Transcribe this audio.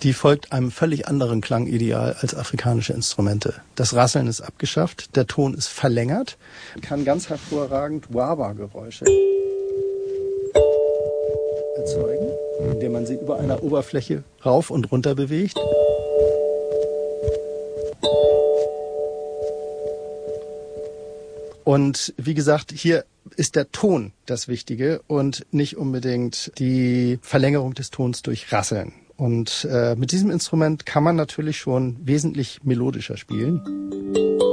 Die folgt einem völlig anderen Klangideal als afrikanische Instrumente. Das Rasseln ist abgeschafft, der Ton ist verlängert, kann ganz hervorragend Wah-Wah-Geräusche erzeugen, indem man sie über einer Oberfläche rauf und runter bewegt. Und wie gesagt, hier ist der Ton das Wichtige und nicht unbedingt die Verlängerung des Tons durch Rasseln. Und mit diesem Instrument kann man natürlich schon wesentlich melodischer spielen.